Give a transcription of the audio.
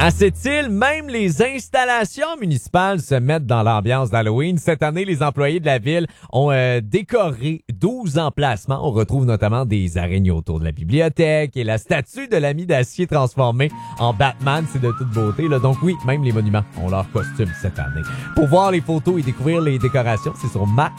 À cette île, même les installations municipales se mettent dans l'ambiance d'Halloween. Cette année, les employés de la ville ont décoré 12 emplacements. On retrouve notamment des araignées autour de la bibliothèque et la statue de l'ami d'acier transformée en Batman. C'est de toute beauté, là. Donc oui, même les monuments ont leur costume cette année. Pour voir les photos et découvrir les décorations, c'est sur ma